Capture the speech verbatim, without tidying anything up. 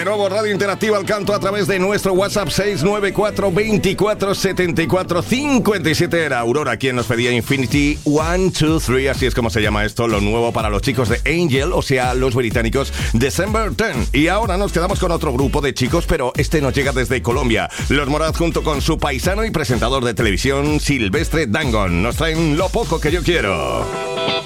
De nuevo, Radio Interactiva al canto a través de nuestro WhatsApp seis nueve cuatro, veinticuatro, setenta y cuatro, cincuenta y siete. Era Aurora quien nos pedía Infinity uno, dos, tres, así es como se llama esto, lo nuevo para los chicos de Angel, o sea, los británicos December diez. Y ahora nos quedamos con otro grupo de chicos, pero este nos llega desde Colombia. Los Morat junto con su paisano y presentador de televisión Silvestre Dangond nos traen Lo Poco Que Yo Quiero.